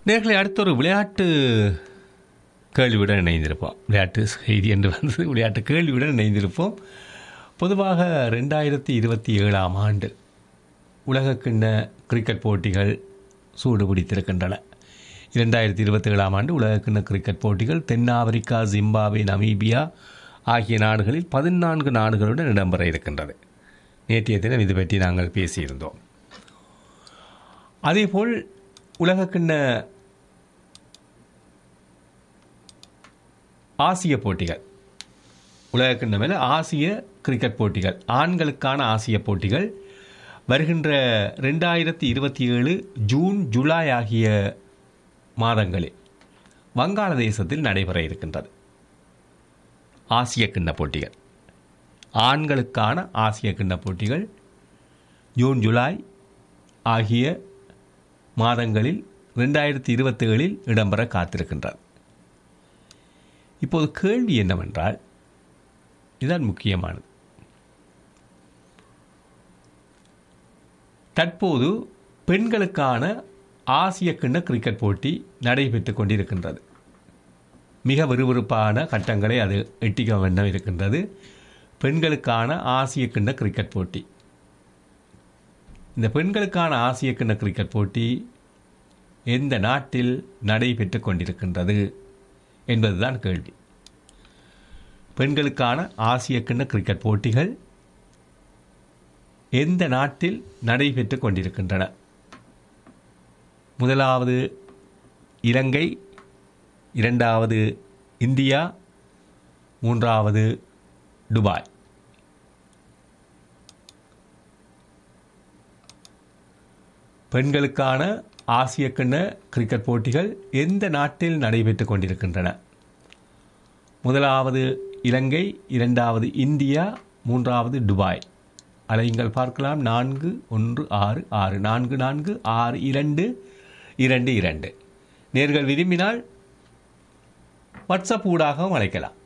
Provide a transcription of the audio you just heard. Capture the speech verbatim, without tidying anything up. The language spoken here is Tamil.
நேர்களை அடுத்த ஒரு விளையாட்டு கேள்வியுடன் இணைந்திருப்போம். விளையாட்டு செய்தி என்று வந்து விளையாட்டு கேள்வியுடன் இணைந்திருப்போம். பொதுவாக ரெண்டாயிரத்தி இருபத்தி ஏழாம் ஆண்டு உலகக்கிண்ண கிரிக்கெட் போட்டிகள் சூடு பிடித்திருக்கின்றன. இரண்டாயிரத்தி இருபத்தி ஏழாம் ஆண்டு உலகக்கிண்ண கிரிக்கெட் போட்டிகள் தென்னாப்பிரிக்கா, ஜிம்பாப்வே, நமீபியா ஆகிய நாடுகளில் பதினான்கு நாடுகளுடன் இடம்பெற இருக்கின்றது. நேற்றைய தினம் இது பற்றி நாங்கள் பேசியிருந்தோம். அதேபோல் உலகக்கிண்ண ஆசிய போட்டிகள், உலகக்கிண்ண மேலே ஆசிய கிரிக்கெட் போட்டிகள், ஆண்களுக்கான ஆசிய போட்டிகள் வருகின்ற ரெண்டாயிரத்தி இருபத்தி ஏழு ஜூன் ஜூலை ஆகிய மாதங்களில் வங்காளதேசத்தில் நடைபெற இருக்கின்றது. ஆசிய கிண்ண போட்டிகள், ஆண்களுக்கான ஆசிய கிண்ண போட்டிகள் ஜூன் ஜூலை ஆகிய மாதங்களில் ரெண்டாயிரத்தி இருபத்தி ஏழில் இடம்பெற காத்திருக்கின்றது. இப்போது கேள்வி என்னவென்றால், இதுதான் முக்கியமானது. தற்போது பெண்களுக்கான ஆசிய கிண்ண கிரிக்கெட் போட்டி நடைபெற்று கொண்டிருக்கின்றது. மிக விறுவிறுப்பான கட்டங்களை அது எட்டிக்க வேண்டும் இருக்கின்றது. பெண்களுக்கான ஆசிய கிண்ண கிரிக்கெட் போட்டி, இந்த பெண்களுக்கான ஆசிய கிண்ண கிரிக்கெட் போட்டி எந்த நாட்டில் நடைபெற்று கொண்டிருக்கின்றது என்பதுதான் கேள்வி. பெண்களுக்கான ஆசிய கிண்ண கிரிக்கெட் போட்டிகள் எந்த நாட்டில் நடைபெற்று கொண்டிருக்கின்றன? முதலாவது இலங்கை, இரண்டாவது இந்தியா, மூன்றாவது துபாய். பெண்களுக்கான ஆசிய கிண்ண கிரிக்கெட் போட்டிகள் எந்த நாட்டில் நடைபெற்று கொண்டிருக்கின்றன? முதலாவது இலங்கை, இரண்டாவது இந்தியா, மூன்றாவது துபாய். அலையுங்கள் பார்க்கலாம். நான்கு ஒன்று ஆறு ஆறு நான்கு நான்கு ஆறு இரண்டு இரண்டு இரண்டு. நேர்கள் விரும்பினால் வாட்ஸ்அப் ஊடாகவும் அழைக்கலாம்.